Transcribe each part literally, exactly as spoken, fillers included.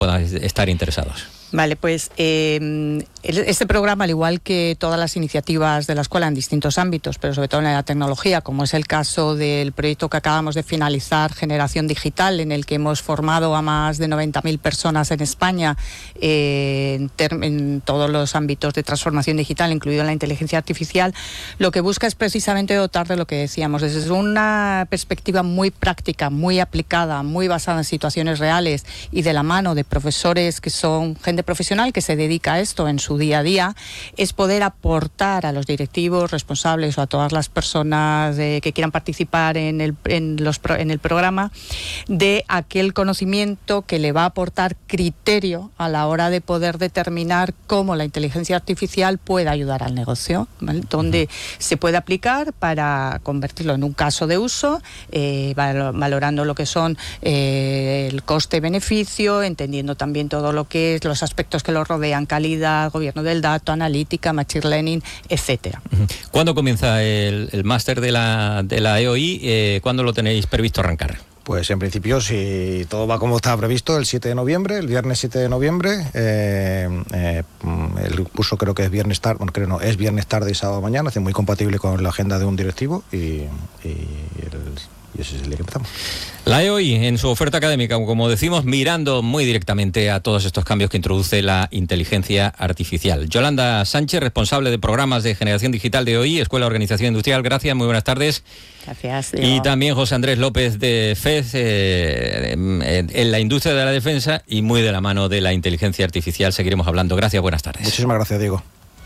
puedan estar interesados. Vale, pues eh, este programa, al igual que todas las iniciativas de la escuela en distintos ámbitos, pero sobre todo en la tecnología, como es el caso del proyecto que acabamos de finalizar, Generación Digital, en el que hemos formado a más de noventa mil personas en España eh, en, ter- en todos los ámbitos de transformación digital, incluido la inteligencia artificial, lo que busca es precisamente dotar de lo que decíamos, desde una perspectiva muy práctica, muy aplicada, muy basada en situaciones reales y de la mano de profesores que son gente profesional que se dedica a esto en su día a día, es poder aportar a los directivos responsables o a todas las personas eh, que quieran participar en el, en, los, pro, en el programa de aquel conocimiento que le va a aportar criterio a la hora de poder determinar cómo la inteligencia artificial puede ayudar al negocio, ¿vale? Donde se puede aplicar para convertirlo en un caso de uso, eh, valorando lo que son eh, el coste-beneficio, entendiendo también todo lo que es los aspectos que lo rodean, calidad, gobierno del dato, analítica, machine learning, etcétera. ¿Cuándo comienza el, el máster de la, de la E O I? Eh, ¿Cuándo lo tenéis previsto arrancar? Pues en principio, si todo va como está previsto, el siete de noviembre, el viernes siete de noviembre, eh, eh, el curso creo que es viernes tarde, bueno, creo no, es viernes tarde y sábado mañana, es muy compatible con la agenda de un directivo y, y, el, y ese es el día que empezamos. La E O I, en su oferta académica, como decimos, mirando muy directamente a todos estos cambios que introduce la inteligencia artificial. Yolanda Sánchez, responsable de programas de generación digital de E O I, Escuela de Organización Industrial, gracias, muy buenas tardes. Gracias. Diego. Y también José Andrés López de F E Z, eh, en, en la industria de la defensa y muy de la mano de la inteligencia artificial. Seguiremos hablando. Gracias, buenas tardes. Muchísimas gracias, Diego.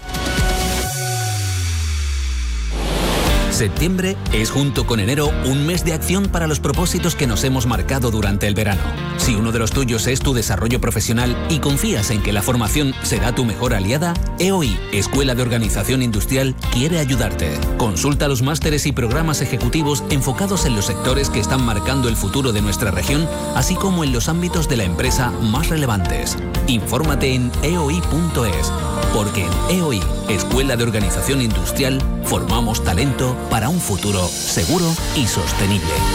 Septiembre es, junto con enero, un mes de acción para los propósitos que nos hemos marcado durante el verano. Si uno de los tuyos es tu desarrollo profesional y confías en que la formación será tu mejor aliada, E O I, Escuela de Organización Industrial, quiere ayudarte. Consulta los másteres y programas ejecutivos enfocados en los sectores que están marcando el futuro de nuestra región, así como en los ámbitos de la empresa más relevantes. Infórmate en e o i punto es, porque en E O I, Escuela de Organización Industrial, formamos talento para un futuro seguro y sostenible.